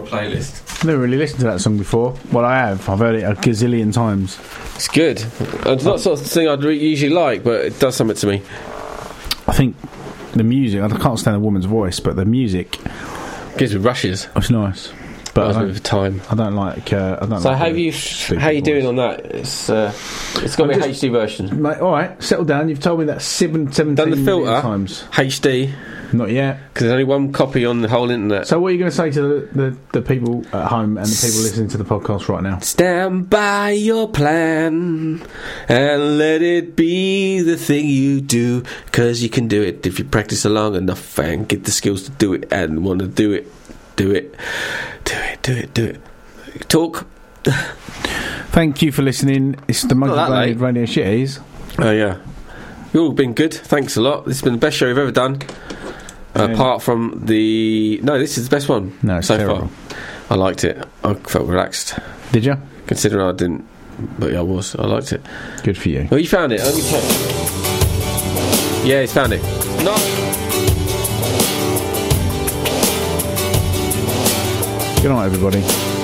playlist. Never really listened to that song before. Well, I have. I've heard it a gazillion times. It's good. It's not the sort of thing I'd usually like, but it does something to me. I think the music, I can't stand a woman's voice, but the music gives me rushes. It's nice. But I don't, time. I don't like. I don't. So like how you doing on that? It's got to be a HD version. Mate, all right, settle down. You've told me that 17 done the filter times. HD. Not yet, because there's only one copy on the whole internet. So what are you going to say to the people at home and the people listening to the podcast right now? Stand by your plan and let it be the thing you do, because you can do it if you practice long enough and get the skills to do it and want to do it. Do it. Talk. Thank you for listening. It's the Monkey Radio Shitties. Oh yeah, you've all been good. Thanks a lot. This has been the best show we've ever done. Apart from this is the best one so far. I liked it. I felt relaxed. Did you? Considering I didn't, but yeah, I was. I liked it. Good for you. Well, you found it. Let me check. Yeah, he's found it. No. Good night, everybody.